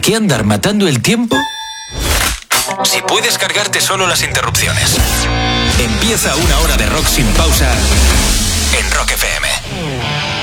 qué andar matando el tiempo si puedes cargarte solo las interrupciones? Empieza una hora de rock sin pausa en Rock FM.